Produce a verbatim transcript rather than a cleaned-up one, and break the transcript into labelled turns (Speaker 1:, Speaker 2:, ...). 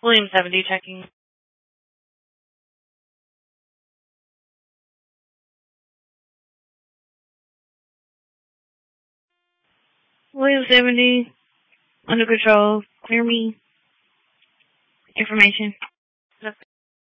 Speaker 1: William seventy checking. William seventy, under control. Clear me. Information.